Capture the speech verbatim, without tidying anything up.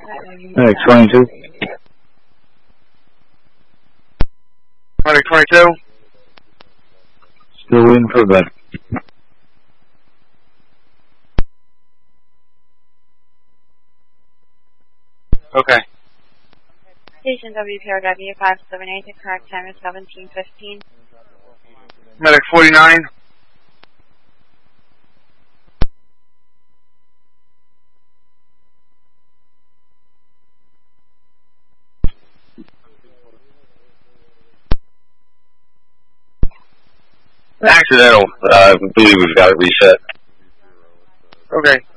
Medic twenty-two. Medic twenty-two. Still waiting for the bed. Okay. Station W P R W five seven eight, the correct time is seventeen fifteen. Medic forty-nine. Accidental. Uh, I believe we've got it reset. Okay.